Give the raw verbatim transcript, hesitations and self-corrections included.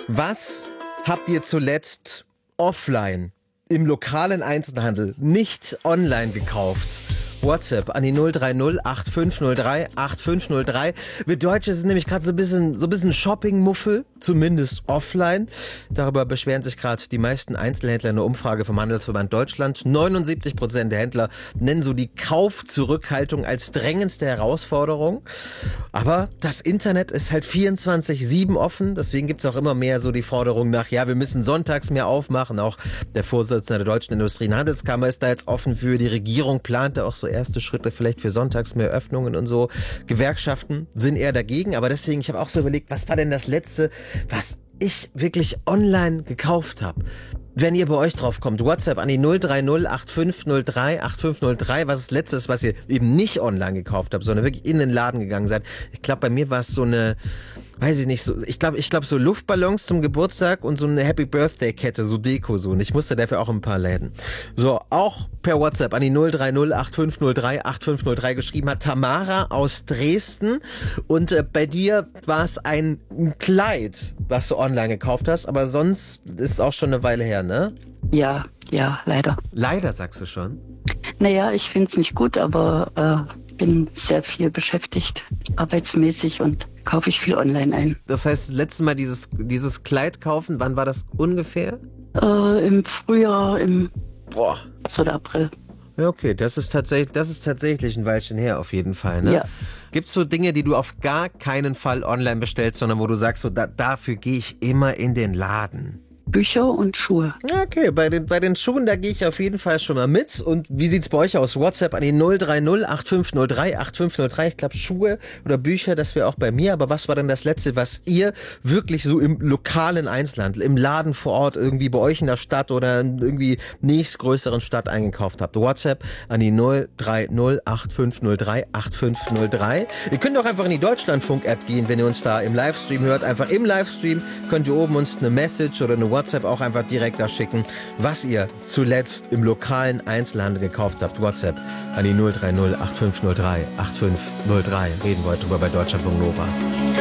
Was habt ihr zuletzt offline im lokalen Einzelhandel, nicht online gekauft? WhatsApp an die null drei null acht fünf null drei acht fünf null drei. Wir Deutsche sind nämlich gerade so ein bisschen, so ein bisschen Shopping-Muffel, zumindest offline. Darüber beschweren sich gerade die meisten Einzelhändler in der Umfrage vom Handelsverband Deutschland. neunundsiebzig Prozent der Händler nennen so die Kaufzurückhaltung als drängendste Herausforderung. Aber das Internet ist halt vierundzwanzig sieben offen. Deswegen gibt es auch immer mehr so die Forderung nach, ja, wir müssen sonntags mehr aufmachen. Auch der Vorsitzende der Deutschen Industrie- und Handelskammer ist da jetzt offen für. Die Regierung plante auch so erste Schritte vielleicht für sonntags mehr Öffnungen und so. Gewerkschaften sind eher dagegen, aber deswegen, ich habe auch so überlegt, was war denn das Letzte, was ich wirklich online gekauft habe? Wenn ihr bei euch drauf kommt, WhatsApp an die null drei null acht fünf null drei acht fünf null drei, was ist das Letzte, was ihr eben nicht online gekauft habt, sondern wirklich in den Laden gegangen seid. Ich glaube, bei mir war es so eine, weiß ich nicht, so, ich glaube, ich glaube so Luftballons zum Geburtstag und so eine Happy Birthday Kette, so Deko so. Und ich musste dafür auch ein paar Läden. So, auch per WhatsApp an die null drei null acht fünf null drei acht fünf null drei geschrieben hat Tamara aus Dresden. Und äh, bei dir war es ein, ein Kleid, was du online gekauft hast, aber sonst ist es auch schon eine Weile her, ne? Ja, ja, leider. Leider, sagst du schon? Naja, ich finde es nicht gut, aber äh, bin sehr viel beschäftigt, arbeitsmäßig, und kaufe ich viel online ein. Das heißt, letztes Mal dieses, dieses Kleid kaufen, wann war das ungefähr? Äh, Im Frühjahr, im Boah. März oder April. Ja, okay, das ist tatsächlich, das ist tatsächlich ein Weilchen her auf jeden Fall, ne? Ja. Gibt's so Dinge, die du auf gar keinen Fall online bestellst, sondern wo du sagst, so, da, dafür gehe ich immer in den Laden? Bücher und Schuhe. Ja, okay, bei den, bei den Schuhen, da gehe ich auf jeden Fall schon mal mit. Und wie sieht's bei euch aus? WhatsApp an die null drei null acht fünf null drei acht fünf null drei. Ich glaube, Schuhe oder Bücher, das wäre auch bei mir. Aber was war denn das Letzte, was ihr wirklich so im lokalen Einzelhandel, im Laden vor Ort, irgendwie bei euch in der Stadt oder in irgendwie nächstgrößeren Stadt eingekauft habt? WhatsApp an die null drei null acht fünf null drei acht fünf null drei. Ihr könnt auch einfach in die Deutschlandfunk-App gehen, wenn ihr uns da im Livestream hört. Einfach im Livestream könnt ihr oben uns eine Message oder eine WhatsApp auch einfach direkt da schicken, was ihr zuletzt im lokalen Einzelhandel gekauft habt. WhatsApp an die null drei null acht fünf null drei acht fünf null drei. Reden wir heute drüber bei Deutschlandfunk Nova.